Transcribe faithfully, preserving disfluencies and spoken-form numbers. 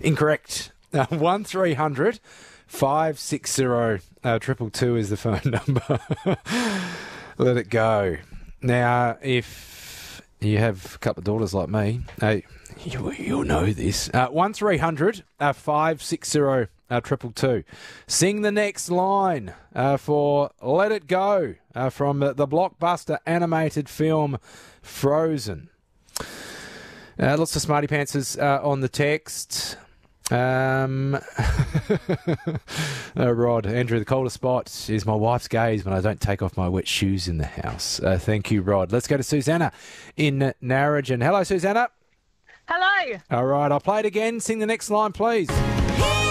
Incorrect. Uh, one three hundred five six zero uh, triple two is the phone number. Let it go. Now, if you have a couple of daughters like me, uh, you, you'll know this. Uh, one three hundred five six zero triple two. Sing the next line uh, for Let It Go uh, from uh, the blockbuster animated film Frozen. Uh, lots of smarty pantsers uh, on the text. Um, uh, Rod, Andrew, the coldest spot is my wife's gaze when I don't take off my wet shoes in the house. Uh, thank you, Rod. Let's go to Susanna in Narrogin. Hello, Susanna. Hello. All right, I'll play it again. Sing the next line, please.